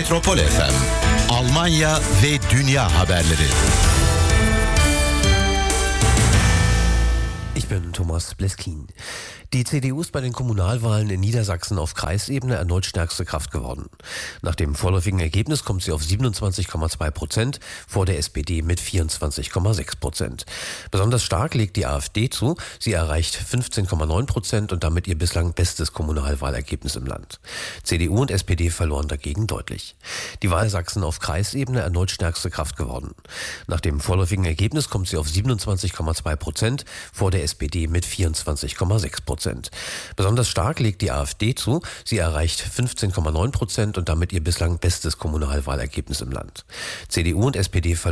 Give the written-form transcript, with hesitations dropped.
Metropol FM, Almanya ve dünya haberleri. Ich bin Thomas Bleskin. Die CDU ist bei den Kommunalwahlen in Niedersachsen auf Kreisebene erneut stärkste Kraft geworden. Nach dem vorläufigen Ergebnis kommt sie auf 27,2%, vor der SPD mit 24,6%. Besonders stark legt die AfD zu. Sie erreicht 15,9% und damit ihr bislang bestes Kommunalwahlergebnis im Land. CDU und SPD verloren dagegen deutlich. Die Wahl Sachsen auf Kreisebene erneut stärkste Kraft geworden. Nach dem vorläufigen Ergebnis kommt sie auf 27,2%, vor der SPD mit 24,6%. Besonders stark legt die AfD zu. Sie erreicht 15,9% und damit ihr bislang bestes Kommunalwahlergebnis im Land. CDU und SPD verloren